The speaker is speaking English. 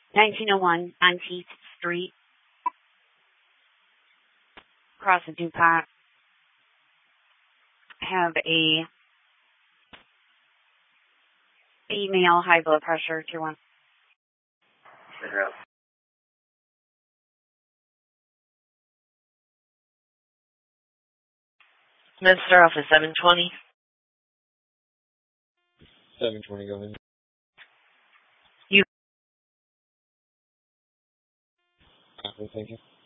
1901 19th Street, across the DuPont. Have a female high blood pressure, 2-1. Let's start off at 720. 720, go ahead. You. Thank you.